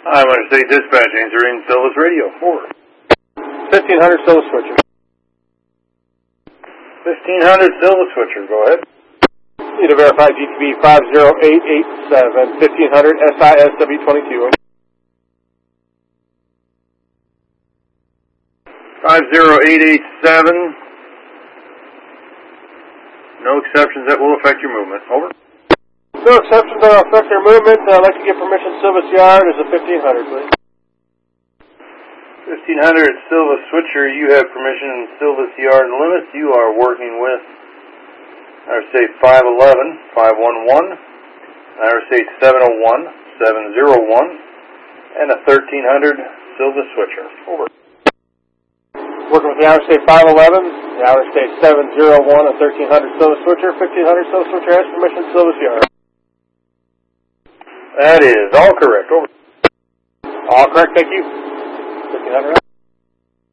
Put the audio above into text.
I'm Interstate Dispatch answering Silvis Radio. Over. 1500 Silvis Switcher. 1500 Silvis Switcher, go ahead. Need to verify GTB 50887, 1500 SISW22. 50887. No exceptions that will affect your movement. Over. No exceptions that will affect your movement. I'd like to get permission Silvis Yard is a 1500, please. 1500 Silvis Switcher, you have permission in Silvis Yard limits. You are working with Interstate 511, 511, Interstate 701, 701, and a 1300 Silvis Switcher. Over. Working with the Interstate 511, the Interstate 701, and 1300 Silvis Switcher. 1500 Silvis Switcher has permission Silvis Yard. That is all correct. Over. All correct, thank you. 1500.